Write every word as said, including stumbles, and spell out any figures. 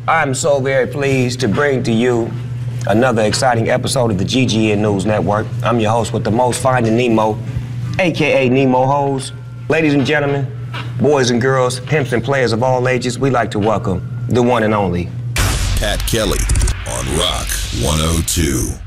I'm so very pleased to bring to you another exciting episode of the G G N News Network. I'm your host with the most, Finding Nemo, a k a. Nemo Hoes. Ladies and gentlemen, boys and girls, pimps and players of all ages, we'd like to welcome the one and only Pat Kelly on Rock one oh two.